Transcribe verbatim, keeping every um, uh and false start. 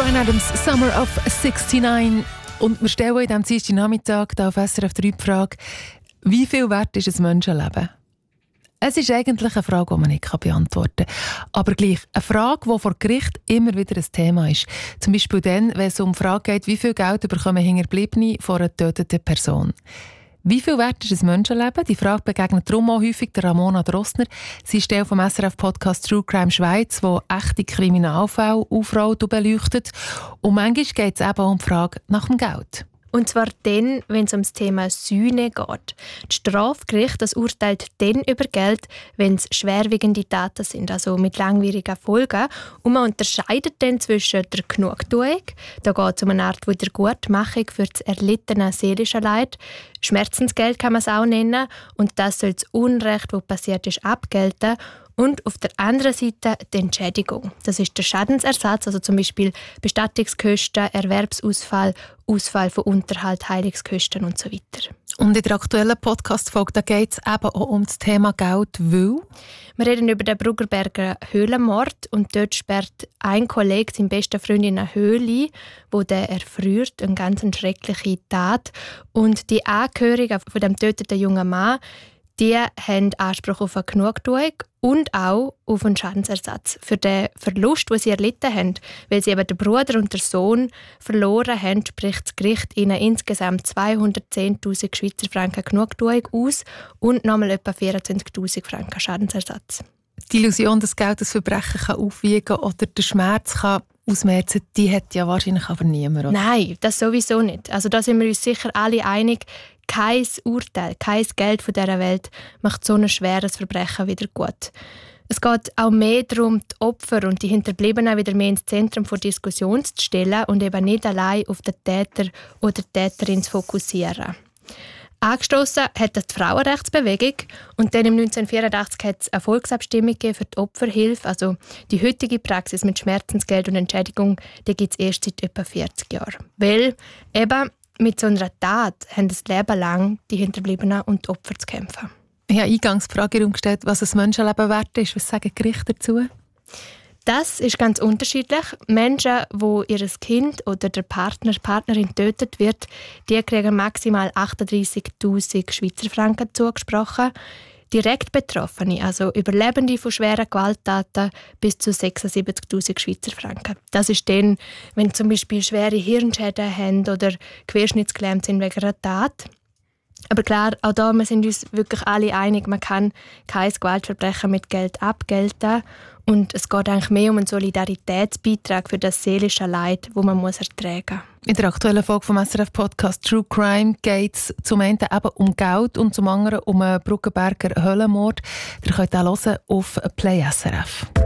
Bryan Adams, Summer of neunundsiebzig. Und wir stellen in diesem Dienstagnachmittag hier auf S R F drei die Frage, wie viel wert ist ein Menschenleben? Es ist eigentlich eine Frage, die man nicht beantworten kann. Aber gleich eine Frage, die vor Gericht immer wieder ein Thema ist. Zum Beispiel dann, wenn es um die Frage geht, wie viel Geld bekommen Hinterbliebene von einer getöteten Person. Wie viel wert ist ein Menschenleben? Die Frage begegnet darum auch häufig der Ramona Drossner. Sie ist Teil vom S R F-Podcast True Crime Schweiz, der echte Kriminalfälle aufrollt und beleuchtet. Und manchmal geht es eben auch um die Frage nach dem Geld. Und zwar dann, wenn es um das Thema Sühne geht. Das Strafgericht das urteilt dann über Geld, wenn es schwerwiegende Taten sind, also mit langwierigen Folgen. Und man unterscheidet dann zwischen der Genugtuung, da geht es um eine Art Wiedergutmachung für das erlittene seelische Leid. Schmerzensgeld kann man es auch nennen. Und das soll das Unrecht, das passiert ist, abgelten. Und auf der anderen Seite die Entschädigung. Das ist der Schadensersatz, also zum Beispiel Bestattungskosten, Erwerbsausfall, Ausfall von Unterhalt, Heilungskosten und so weiter. Und in der aktuellen Podcast-Folge geht es eben auch um das Thema Geld, weil... Wir reden über den Bruggerberger Höhlenmord und dort sperrt ein Kollege seinen besten Freund in eine Höhle, wo der erfriert, eine ganz schreckliche Tat. Und die Angehörigen von dem getöteten jungen Mann, die haben Anspruch auf eine Genugtuung und auch auf einen Schadensersatz für den Verlust, den sie erlitten haben. Weil sie eben den Bruder und den Sohn verloren haben, spricht das Gericht ihnen insgesamt zweihundertzehntausend Schweizer Franken Genugtuung aus und nochmal etwa vierundzwanzigtausend Franken Schadensersatz. Die Illusion, dass Geld das Verbrechen kann aufwiegen oder den Schmerz kann ausmerzen, die hat ja wahrscheinlich aber niemand. Oder? Nein, das sowieso nicht. Also da sind wir uns sicher alle einig, kein Urteil, kein Geld von dieser Welt macht so ein schweres Verbrechen wieder gut. Es geht auch mehr darum, die Opfer und die Hinterbliebenen wieder mehr ins Zentrum der Diskussion zu stellen und eben nicht allein auf den Täter oder die Täterin zu fokussieren. Angestoßen hat das die Frauenrechtsbewegung und dann im neunzehnhundertvierundachtzig hat es eine Volksabstimmung gegeben für die Opferhilfe. Also die heutige Praxis mit Schmerzensgeld und Entschädigung, die gibt es erst seit etwa vierzig Jahren. Weil eben mit so einer Tat haben das Leben lang die Hinterbliebenen und die Opfer zu kämpfen. Ich habe eingangs die Frage herumgestellt, was ein Menschenleben wert ist. Was sagen Gerichte dazu? Das ist ganz unterschiedlich. Menschen, wo ihr Kind oder der Partner, Partnerin getötet wird, die kriegen maximal achtunddreissigtausend Schweizer Franken zugesprochen. Direkt Betroffene, also Überlebende von schweren Gewalttaten, bis zu sechsundsiebzigtausend Schweizer Franken. Das ist dann, wenn zum Beispiel schwere Hirnschäden haben oder querschnittsgelähmt sind wegen einer Tat. Aber klar, auch da wir sind uns wirklich alle einig, man kann kein Gewaltverbrechen mit Geld abgelten. Und es geht eigentlich mehr um einen Solidaritätsbeitrag für das seelische Leid, das man muss ertragen muss. In der aktuellen Folge vom S R F-Podcast True Crime geht es zum einen eben um Geld und zum anderen um einen Bruggenberger Höhlenmord. Ihr könnt auch hören auf Play S R F.